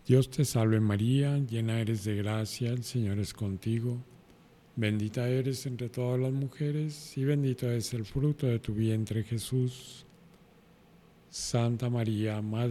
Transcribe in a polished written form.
Dios te salve María, llena eres de gracia, el Señor es contigo. Bendita eres entre todas las mujeres y bendito es el fruto de tu vientre Jesús. Santa María, Madre